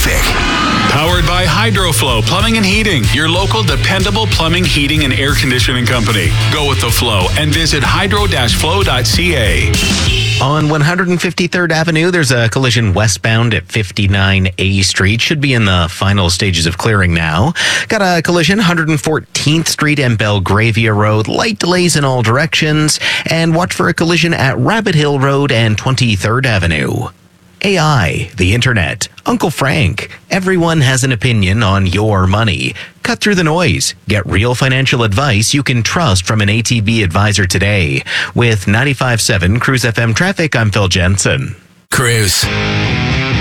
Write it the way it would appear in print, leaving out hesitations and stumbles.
traffic. Powered by Hydroflow Plumbing and Heating, your local dependable plumbing, heating, and air conditioning company. Go with the flow and visit hydro-flow.ca. On 153rd Avenue, there's a collision westbound at 59A Street. Should be in the final stages of clearing now. Got a collision 114th Street and Belgravia Road. Light delays in all directions. And watch for a collision at Rabbit Hill Road and 23rd Avenue. AI, the internet, Uncle Frank. Everyone has an opinion on your money. Cut through the noise. Get real financial advice you can trust from an ATB advisor today. With 95.7 Cruise FM Traffic, I'm Phil Jensen. Cruise.